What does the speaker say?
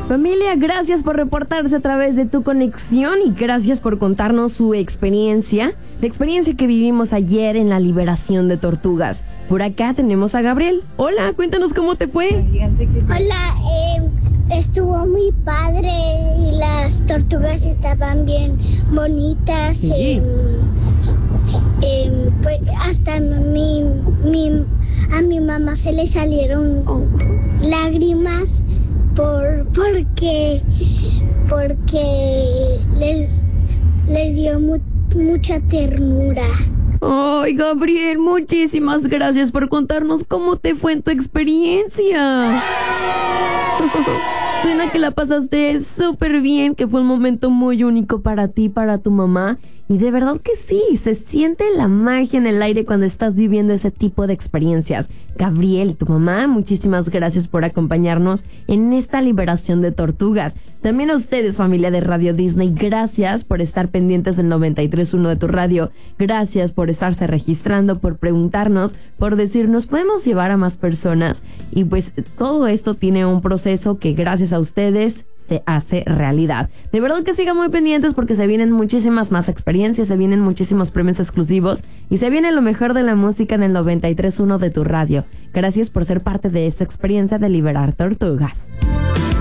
Familia, gracias por reportarse a través de tu conexión y gracias por contarnos su experiencia, la experiencia que vivimos ayer en la liberación de tortugas. Por acá tenemos a Gabriel. Hola, cuéntanos cómo te fue. Hola, estuvo muy padre y las tortugas estaban bien bonitas. Sí. Pues hasta a mi mamá se le salieron lágrimas porque les dio mucha ternura. Ay, Gabriel, muchísimas gracias por contarnos cómo te fue en tu experiencia. Suena que la pasaste súper bien, que fue un momento muy único para ti, para tu mamá. Y de verdad que sí, se siente la magia en el aire cuando estás viviendo ese tipo de experiencias. Gabriel y tu mamá, muchísimas gracias por acompañarnos en esta liberación de tortugas. También a ustedes, familia de Radio Disney, gracias por estar pendientes del 93.1 de tu radio. Gracias por estarse registrando, por preguntarnos, por decirnos, ¿podemos llevar a más personas? Y pues todo esto tiene un proceso que gracias a ustedes se hace realidad. De verdad que sigan muy pendientes porque se vienen muchísimas más experiencias, se vienen muchísimos premios exclusivos y se viene lo mejor de la música en el 93.1 de tu radio. Gracias por ser parte de esta experiencia de liberar tortugas.